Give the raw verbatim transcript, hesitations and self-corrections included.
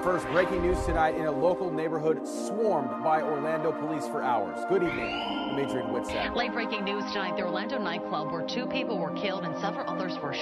First, breaking news tonight in a local neighborhood swarmed by Orlando police for hours. Good evening. I'm Adrian Whitsack. Late breaking news tonight, the Orlando nightclub where two people were killed and several others were shot.